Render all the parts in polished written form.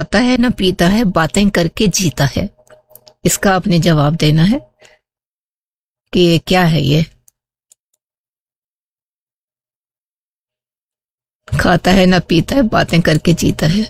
खाता है ना पीता है, बातें करके जीता है। इसका आपने जवाब देना है कि क्या है ये। खाता है ना पीता है, बातें करके जीता है।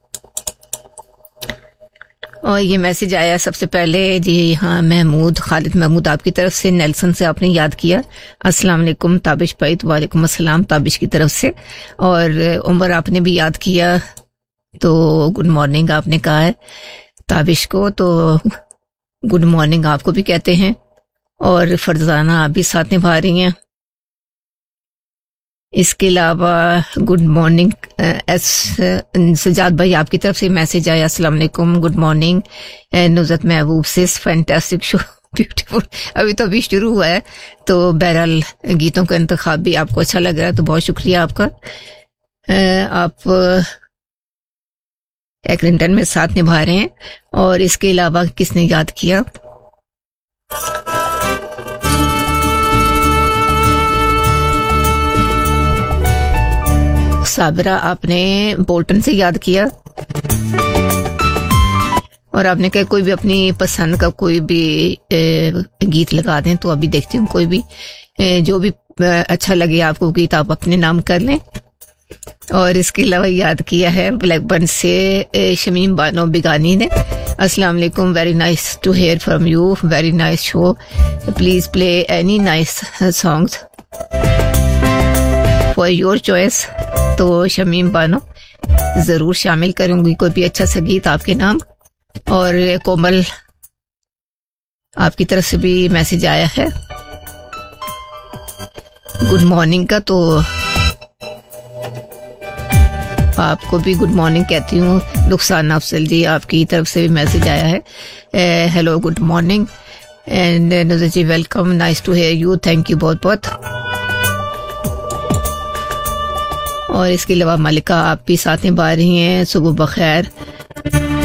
और ये मैसेज आया सबसे पहले जी, हाँ महमूद, खालिद महमूद आपकी तरफ से, नेल्सन से आपने याद किया, अस्सलाम वालेकुम ताबिश भाई, तो वालेकुम अस्सलाम ताबिश की तरफ से। और उमर आपने भी याद किया, तो गुड मॉर्निंग आपने कहा है ताबिश को, तो गुड मॉर्निंग आपको भी कहते हैं। और फरजाना आप भी साथ निभा रही हैं। इसके अलावा गुड मॉर्निंग सजाद भाई आपकी तरफ से मैसेज आया, अस्सलाम वालेकुम, गुड मॉर्निंग। नुज़रत महबूब से, फैंटास्टिक शो, ब्यूटीफुल। अभी तो अभी शुरू हुआ है, तो बहरहाल गीतों का इंतखाब भी आपको अच्छा लग रहा है, तो बहुत शुक्रिया आपका। आप एक्लिंटन में साथ निभा रहे हैं। और इसके अलावा किसने याद किया? साबरा आपने बोल्टन से याद किया, और आपने कहा कोई भी अपनी पसंद का कोई भी गीत लगा दें, तो अभी देखती हूँ कोई भी जो भी अच्छा लगे आपको गीत आप अपने नाम कर लें। और इसके अलावा याद किया है ब्लैकबर्न से शमीम बानो बिगानी ने, अस्सलाम वालेकुम, very nice to here from you, very nice show, please play any nice songs for your choice. तो शमीम बानो जरूर शामिल करूंगी कोई भी अच्छा सा गीत आपके नाम। और कोमल आपकी तरफ से भी मैसेज आया है गुड मॉर्निंग का, तो आपको भी गुड मॉर्निंग कहती हूँ। नुकसान अफसल जी आपकी तरफ से भी मैसेज आया है, hello good morning and नुज़र ji welcome, nice to here you, thank you बहुत बहुत। और इसके अलावा मलिका आप भी साथ निभा रही हैं, सुबह बखैर,